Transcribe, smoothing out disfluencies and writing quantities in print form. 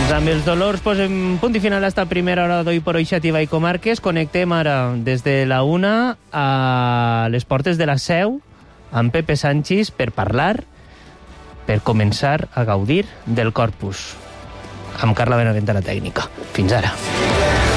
Doncs amb els dolors posem punt i final a esta primera hora d'Hoy por Hoy Xàtiva i Comarques. Connectem ara des de la 1 a les portes de la Seu amb Pepe Sanchis per parlar, per començar a gaudir del Corpus. Amb Carla Benavent a la tècnica. Fins ara.